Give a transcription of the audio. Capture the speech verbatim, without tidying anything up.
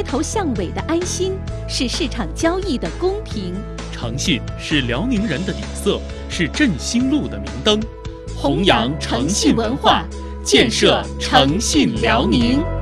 街头巷尾的安心，是市场交易的公平。 诚信是辽宁人的底色，是振兴路的明灯。弘扬诚信文化，建设诚信辽宁。